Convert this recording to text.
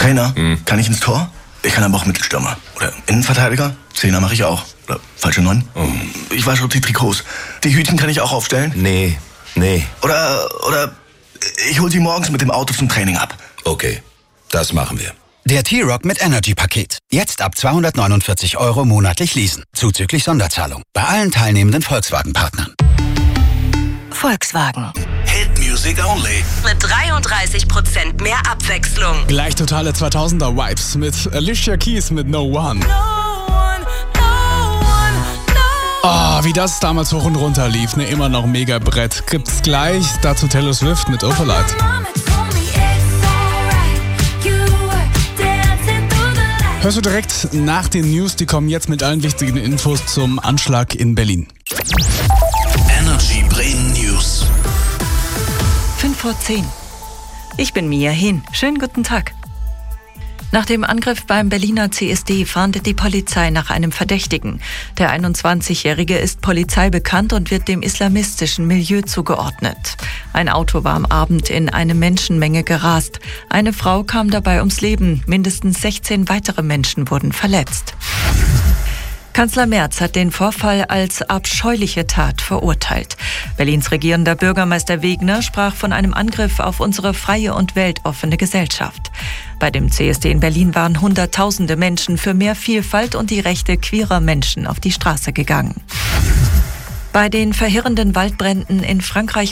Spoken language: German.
Trainer, kann ich ins Tor? Ich kann aber auch Mittelstürmer. Oder Innenverteidiger? Zehner mache ich auch. Oder falsche 9? Ich wasche auch die Trikots. Die Hütchen kann ich auch aufstellen? Nee. Oder ich hol sie morgens mit dem Auto zum Training ab. Okay, das machen wir. Der T-Rock mit Energy-Paket. Jetzt ab 249 € monatlich leasen. Zuzüglich Sonderzahlung. Bei allen teilnehmenden Volkswagen-Partnern. Volkswagen. Hit Music Only. Mit 33% mehr Abwechslung. Gleich totale 2000er-Vibes mit Alicia Keys mit No One. Wie das damals hoch und runter lief, immer noch mega Brett. Gibt's gleich, dazu Taylor Swift mit Opalite. Hörst du direkt nach den News, die kommen jetzt mit allen wichtigen Infos zum Anschlag in Berlin. Energy Bremen News. 5:10. Ich bin Mia Hin. Schönen guten Tag. Nach dem Angriff beim Berliner CSD fahndet die Polizei nach einem Verdächtigen. Der 21-Jährige ist polizeibekannt und wird dem islamistischen Milieu zugeordnet. Ein Auto war am Abend in eine Menschenmenge gerast. Eine Frau kam dabei ums Leben. Mindestens 16 weitere Menschen wurden verletzt. Kanzler Merz hat den Vorfall als abscheuliche Tat verurteilt. Berlins regierender Bürgermeister Wegner sprach von einem Angriff auf unsere freie und weltoffene Gesellschaft. Bei dem CSD in Berlin waren Hunderttausende Menschen für mehr Vielfalt und die Rechte queerer Menschen auf die Straße gegangen. Bei den verheerenden Waldbränden in Frankreich